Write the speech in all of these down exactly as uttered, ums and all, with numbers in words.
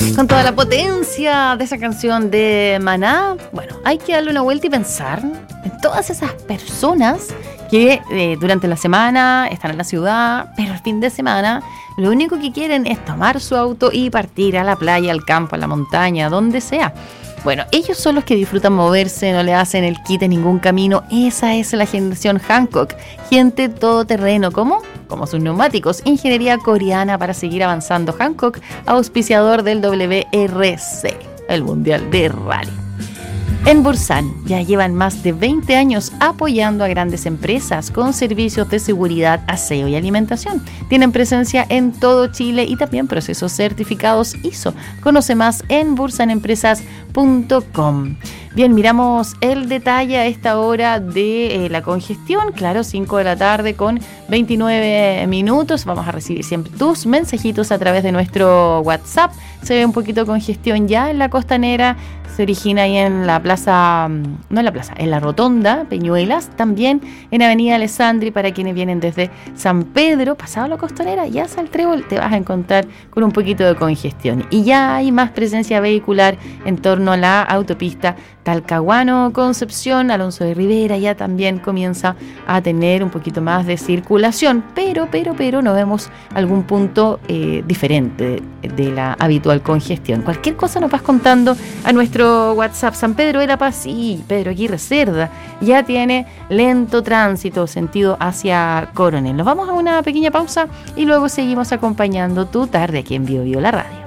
Con toda la potencia de esa canción de Maná, bueno, hay que darle una vuelta y pensar en todas esas personas que eh, durante la semana están en la ciudad, pero el fin de semana lo único que quieren es tomar su auto y partir a la playa, al campo, a la montaña, donde sea. Bueno, ellos son los que disfrutan moverse, no le hacen el quite en ningún camino. Esa es la generación Hankook, gente todoterreno, ¿cómo? Como sus neumáticos, ingeniería coreana para seguir avanzando. Hankook, auspiciador del W R C, el Mundial de Rally. En Bursan ya llevan más de veinte años apoyando a grandes empresas con servicios de seguridad, aseo y alimentación. Tienen presencia en todo Chile y también procesos certificados I S O. Conoce más en bursan empresas punto com. Bien, miramos el detalle a esta hora de eh, la congestión. Claro, cinco de la tarde con veintinueve minutos. Vamos a recibir siempre tus mensajitos a través de nuestro WhatsApp. Se ve un poquito de congestión ya en la costanera. Se origina ahí en la plaza, no en la plaza, en la rotonda Peñuelas, también en Avenida Alessandri para quienes vienen desde San Pedro, pasado la costanera, ya hacia el Trébol, te vas a encontrar con un poquito de congestión. Y ya hay más presencia vehicular en torno a la autopista Talcahuano-Concepción. Alonso de Rivera ya también comienza a tener un poquito más de circulación, pero, pero, pero no vemos algún punto eh, diferente de, de la habitual congestión. Cualquier cosa nos vas contando a nuestro WhatsApp. San Pedro de la Paz, sí, Pedro Aguirre Cerda ya tiene lento tránsito sentido hacia Coronel. Nos vamos a una pequeña pausa y luego seguimos acompañando tu tarde aquí en Bio Bio la radio.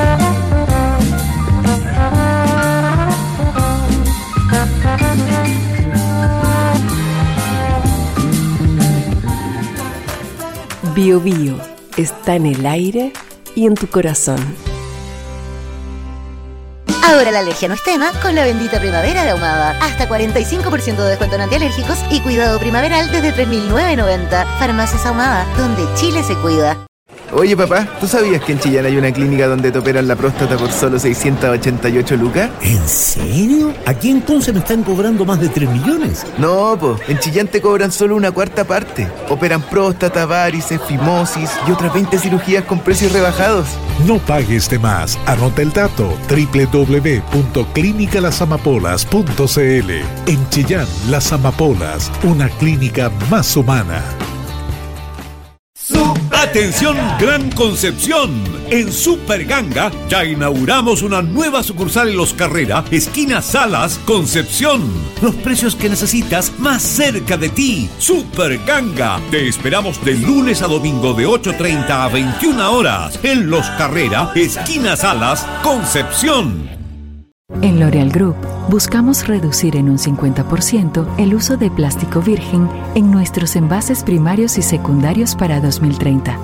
Bio Bio está en el aire y en tu corazón. Ahora la alergia no es tema con la bendita primavera de Ahumada. Hasta cuarenta y cinco por ciento de descuento en antialérgicos y cuidado primaveral desde tres mil novecientos noventa. Farmacias Ahumada, donde Chile se cuida. Oye papá, ¿tú sabías que en Chillán hay una clínica donde te operan la próstata por solo seiscientas ochenta y ocho lucas? ¿En serio? Aquí en Conce me están cobrando más de tres millones. No, po, en Chillán te cobran solo una cuarta parte. Operan próstata, varices, fimosis y otras veinte cirugías con precios rebajados. No pagues de más. Anota el dato: doble u doble u doble u punto clínica las amapolas punto c l. En Chillán, Las Amapolas, una clínica más humana. ¡Atención Gran Concepción! En Super Ganga ya inauguramos una nueva sucursal en Los Carrera, esquina Salas, Concepción. Los precios que necesitas más cerca de ti. Super Ganga. Te esperamos de lunes a domingo de ocho treinta a veintiuna horas en Los Carrera, esquina Salas, Concepción. En L'Oréal Group buscamos reducir en un cincuenta por ciento el uso de plástico virgen en nuestros envases primarios y secundarios para dos mil treinta.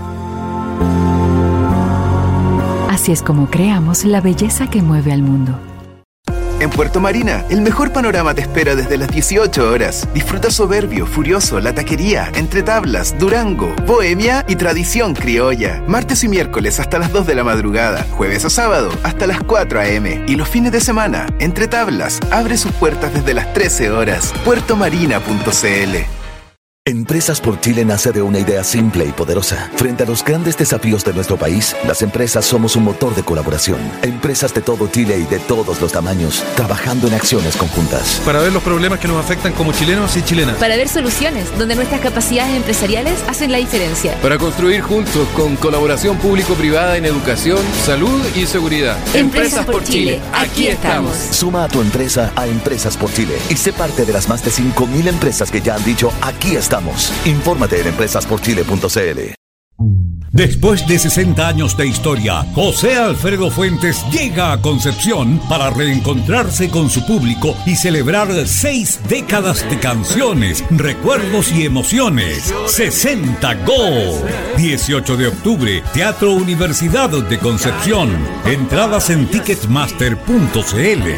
Así es como creamos la belleza que mueve al mundo. En Puerto Marina, el mejor panorama te espera desde las dieciocho horas. Disfruta Soberbio, Furioso, La Taquería, Entre Tablas, Durango, Bohemia y Tradición Criolla. Martes y miércoles hasta las dos de la madrugada. Jueves a sábado hasta las cuatro a eme. Y los fines de semana, Entre Tablas abre sus puertas desde las trece horas. puerto marina punto c l. Empresas por Chile nace de una idea simple y poderosa. Frente a los grandes desafíos de nuestro país, las empresas somos un motor de colaboración. Empresas de todo Chile y de todos los tamaños, trabajando en acciones conjuntas. Para ver los problemas que nos afectan como chilenos y chilenas. Para ver soluciones donde nuestras capacidades empresariales hacen la diferencia. Para construir juntos con colaboración público-privada en educación, salud y seguridad. Empresas por Chile, aquí estamos. Suma a tu empresa a Empresas por Chile y sé parte de las más de cinco mil empresas que ya han dicho aquí estamos. Infórmate en empresas por chile punto c l. Después de sesenta años de historia, José Alfredo Fuentes llega a Concepción para reencontrarse con su público y celebrar seis décadas de canciones, recuerdos y emociones. sesenta Go. dieciocho de octubre, Teatro Universidad de Concepción. Entradas en ticketmaster punto c l.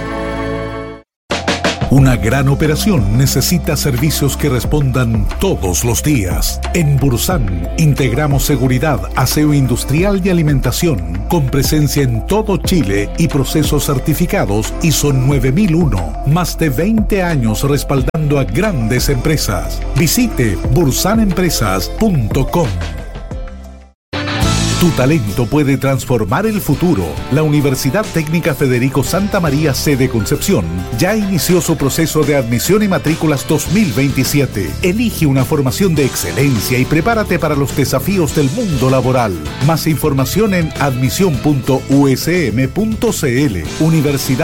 Una gran operación necesita servicios que respondan todos los días. En Bursan integramos seguridad, aseo industrial y alimentación, con presencia en todo Chile y procesos certificados I S O nueve mil uno. Más de veinte años respaldando a grandes empresas. Visite bursan empresas punto com. Tu talento puede transformar el futuro. La Universidad Técnica Federico Santa María sede Concepción ya inició su proceso de admisión y matrículas dos mil veintisiete. Elige una formación de excelencia y prepárate para los desafíos del mundo laboral. Más información en admisión punto u s m punto c l. Universidad